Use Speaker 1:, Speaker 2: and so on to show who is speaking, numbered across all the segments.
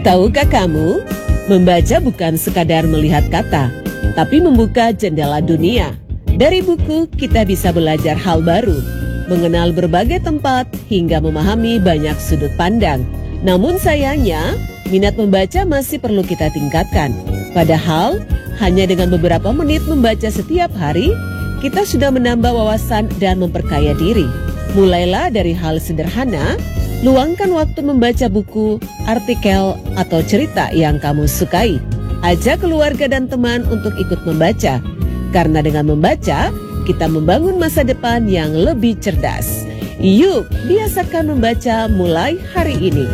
Speaker 1: Tahukah kamu, membaca bukan sekadar melihat kata, tapi membuka jendela dunia. Dari buku, kita bisa belajar hal baru, mengenal berbagai tempat, hingga memahami banyak sudut pandang. Namun sayangnya, minat membaca masih perlu kita tingkatkan. Padahal, hanya dengan beberapa menit membaca setiap hari, kita sudah menambah wawasan dan memperkaya diri. Mulailah dari hal sederhana, luangkan waktu membaca buku, artikel, atau cerita yang kamu sukai. Ajak keluarga dan teman untuk ikut membaca. Karena dengan membaca, kita membangun masa depan yang lebih cerdas. Yuk, biasakan membaca mulai hari ini.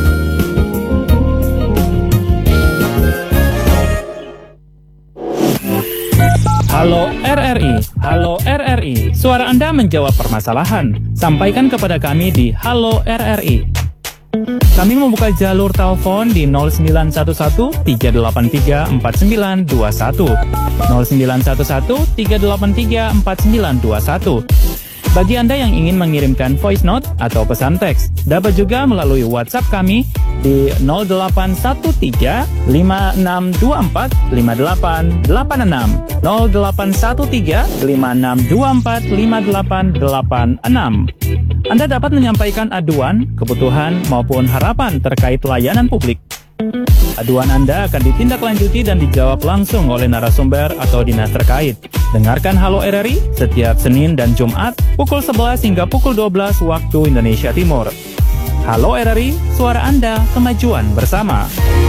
Speaker 2: Halo RRI, halo RRI. Suara Anda menjawab permasalahan. Sampaikan kepada kami di Halo RRI. Kami membuka jalur telepon di 0911 383 4921. 0911 383 4921. Bagi Anda yang ingin mengirimkan voice note atau pesan teks, dapat juga melalui WhatsApp kami di 0813 5624 5886. 0813 5624 5886. Anda dapat menyampaikan aduan, kebutuhan, maupun harapan terkait layanan publik. Aduan Anda akan ditindaklanjuti dan dijawab langsung oleh narasumber atau dinas terkait. Dengarkan Halo RRI setiap Senin dan Jumat pukul 11 hingga pukul 12 waktu Indonesia Timur. Halo RRI, suara Anda, kemajuan bersama.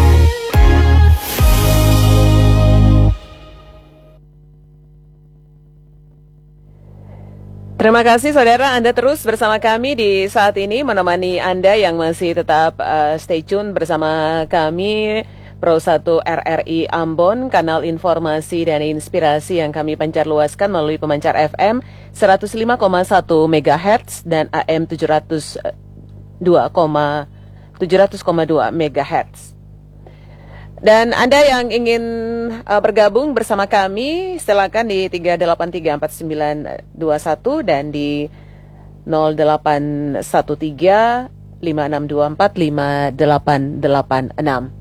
Speaker 1: Terima kasih saudara, Anda terus bersama kami di saat ini, menemani Anda yang masih tetap stay tune bersama kami Pro 1 RRI Ambon, kanal informasi dan inspirasi yang kami pancar luaskan melalui pemancar FM 105,1 MHz dan AM 700,2 MHz. Dan Anda yang ingin bergabung bersama kami, silakan di 3834921 dan di 0813 5624 5886.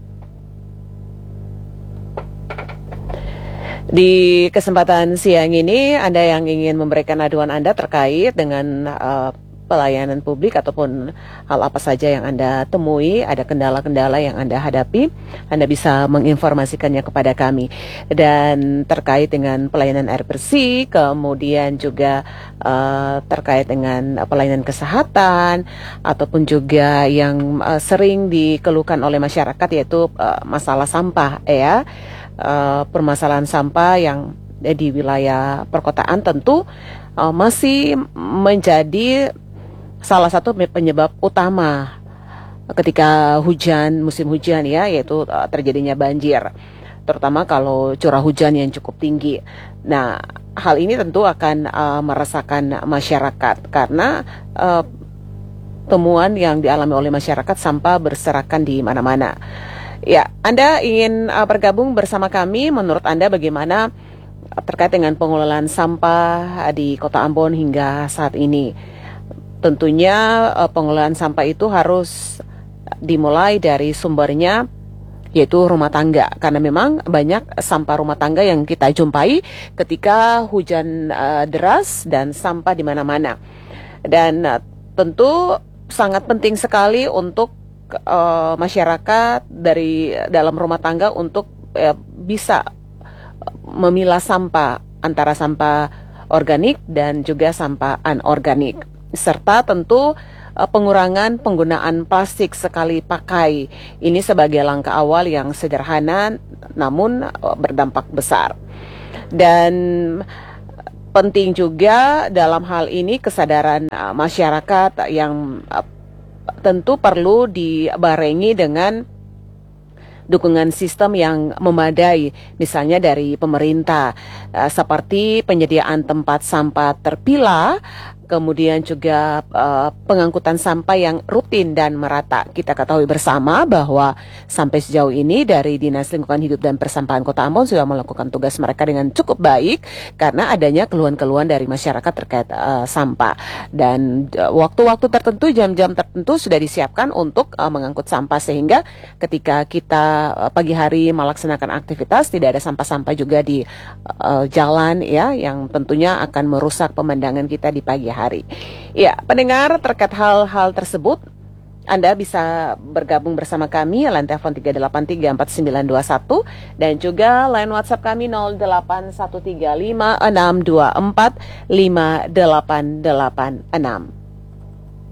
Speaker 1: Di kesempatan siang ini, Anda yang ingin memberikan aduan Anda terkait dengan pelayanan publik ataupun hal apa saja yang Anda temui, ada kendala-kendala yang Anda hadapi, Anda bisa menginformasikannya kepada kami. Dan terkait dengan pelayanan air bersih, kemudian juga terkait dengan pelayanan kesehatan, ataupun juga yang sering dikeluhkan oleh masyarakat, yaitu masalah sampah, ya. Permasalahan sampah yang di wilayah perkotaan tentu masih menjadi salah satu penyebab utama ketika musim hujan, ya, yaitu terjadinya banjir, terutama kalau curah hujan yang cukup tinggi. Nah, hal ini tentu akan meresahkan masyarakat karena temuan yang dialami oleh masyarakat, sampah berserakan di mana-mana. Ya, Anda ingin bergabung bersama kami, menurut Anda bagaimana terkait dengan pengelolaan sampah di Kota Ambon hingga saat ini? Tentunya pengelolaan sampah itu harus dimulai dari sumbernya, yaitu rumah tangga. Karena memang banyak sampah rumah tangga yang kita jumpai ketika hujan deras dan sampah di mana-mana. Dan tentu sangat penting sekali untuk masyarakat dari dalam rumah tangga untuk bisa memilah sampah antara sampah organik dan juga sampah anorganik. Serta tentu pengurangan penggunaan plastik sekali pakai. Ini sebagai langkah awal yang sederhana namun berdampak besar. Dan penting juga dalam hal ini kesadaran masyarakat yang tentu perlu dibarengi dengan dukungan sistem yang memadai, misalnya dari pemerintah, seperti penyediaan tempat sampah terpilah kemudian juga pengangkutan sampah yang rutin dan merata. Kita ketahui bersama bahwa sampai sejauh ini dari Dinas Lingkungan Hidup dan Persampahan Kota Ambon sudah melakukan tugas mereka dengan cukup baik karena adanya keluhan-keluhan dari masyarakat terkait sampah. Dan waktu-waktu tertentu, jam-jam tertentu sudah disiapkan untuk mengangkut sampah, sehingga ketika kita pagi hari melaksanakan aktivitas tidak ada sampah-sampah juga di jalan ya, yang tentunya akan merusak pemandangan kita di pagi hari. Ya, pendengar, terkait hal-hal tersebut Anda bisa bergabung bersama kami line telepon 3834921 dan juga line WhatsApp kami 0813562458886.